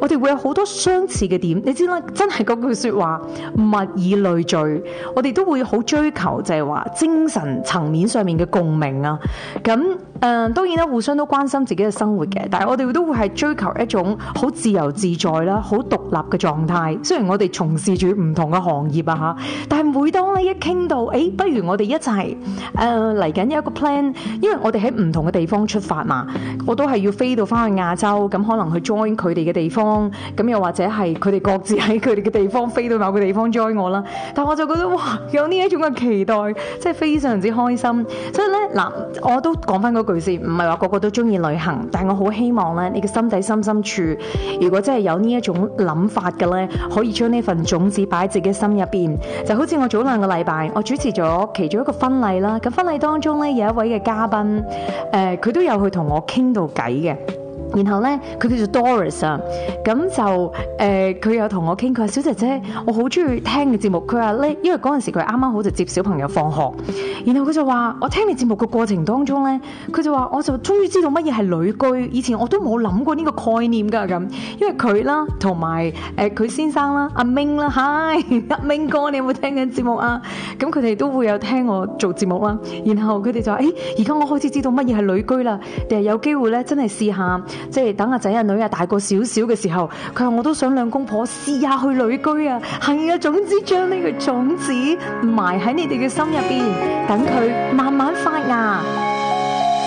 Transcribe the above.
我哋會有好多相似嘅點。你知啦，真係嗰句說話，物以類聚，我哋都會好追求就係話精神層面上面嘅共鳴啊。咁當然啦，互相都關心自己嘅生活嘅，但係我哋都會係追求一種好自由自在啦、好獨立嘅狀態。雖然我哋從事住唔同嘅行業啊嚇，但係每當咧一傾到，不如我哋一齊嚟緊有一個 plan， 因為我哋喺唔同嘅地方出發嘛，我都係要飛到翻去亞洲，咁可能去 join 佢哋嘅地方，咁又或者係佢哋各自喺佢哋嘅地方飛到某個地方 join 我啦。但我就覺得哇，有呢一種嘅期待，即係非常之開心。所以咧嗱，我都講翻嗰句先，唔係話個個都中意旅行，但係我好希望咧，你嘅心底深深處，如果真係有呢一種諗法嘅咧，可以將呢份種子擺喺自己心入邊。就好似我早2個禮拜，我主持咗其中一個婚禮啦。咁婚禮當中咧，有一位嘅嘉賓，佢都有去同我傾到偈嘅。然後咧，佢叫做 Doris 啊，咁就佢有同我傾，佢話小姐姐，我好中意聽你節目。佢話咧，因為嗰陣時佢啱啱好就接小朋友放學，然後佢就話我聽你節目嘅過程當中咧，佢就話我就終於知道乜嘢係旅居，以前我都冇諗過呢個概念㗎咁。因為佢啦，同埋佢先生啦，阿明啦，阿明哥，你有冇聽緊節目啊？咁佢哋都會有聽我做節目啦。然後佢哋就話：而家我開始知道乜嘢係旅居啦，定係有機會咧，真係試下。即係等阿仔阿女啊大個少少嘅時候，佢話我都想兩公婆試下去旅居啊！係啊，總之將呢個種子埋喺你哋嘅心入邊，等佢慢慢發芽。